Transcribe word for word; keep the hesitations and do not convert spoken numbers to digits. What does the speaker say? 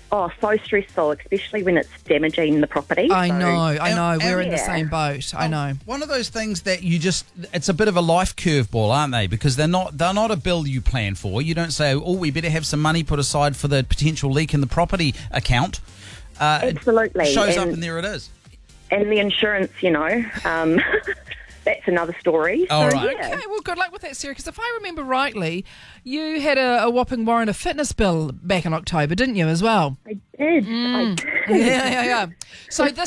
Oh, so stressful, especially when it's damaging the property. I So- know, I know. And- We're and- in the Yeah. same boat. I know. One of those things that you just, it's a bit of a life curveball, aren't they? Because they're not they're not a bill you plan for. You don't say, oh, we better have some money put aside for the potential leak in the property account. Uh, Absolutely. It shows up And- and there it is. And the insurance, you know, um, that's another story. All so, right. Yeah. Okay, well, good luck with that, Sarah, because if I remember rightly, you had a, a whopping warrant of fitness bill back in October, didn't you, as well? I did. I did. Yeah, yeah, yeah. So this